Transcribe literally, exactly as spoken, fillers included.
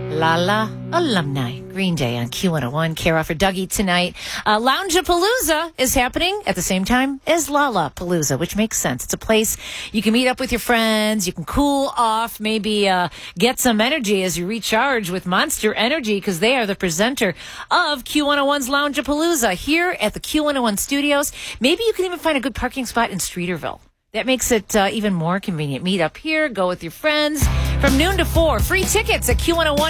La La Alumni, Green Day on Q one oh one. Kara for Dougie tonight. Uh, Loungapalooza is happening at the same time as Lollapalooza, which makes sense. It's a place you can meet up with your friends. You can cool off, maybe uh, get some energy as you recharge with Monster Energy, because they are the presenter of Q one oh one's Loungapalooza here at the Q one oh one studios. Maybe you can even find a good parking spot in Streeterville. That makes it uh, even more convenient. Meet up here, go with your friends from noon to four. Free tickets at Q one oh one.